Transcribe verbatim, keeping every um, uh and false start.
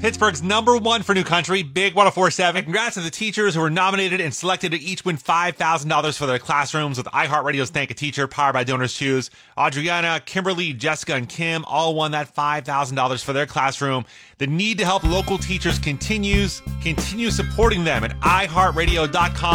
Pittsburgh's number one for new country, Big one oh four point seven. Congrats to the teachers who were nominated and selected to each win five thousand dollars for their classrooms with iHeartRadio's Thank a Teacher, powered by Donors Choose. Adriana, Kimberly, Jessica, and Kim all won that five thousand dollars for their classroom. The need to help local teachers continues. Continue supporting them at i heart radio dot com